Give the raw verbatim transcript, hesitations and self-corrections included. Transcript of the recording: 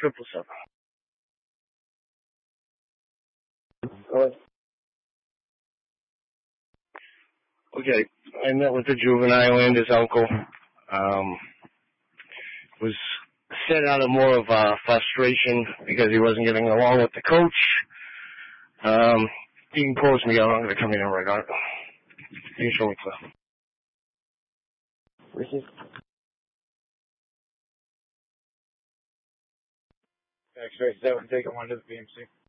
triple seven. Go ahead. Okay, I met with the juvenile and his uncle. Um, was set out of more of uh, frustration because he wasn't getting along with the coach. Um, you can close me out. I'm going to come in and right on it. You can show me Cliff. Ricky? X-ray seven, take one to the P M C.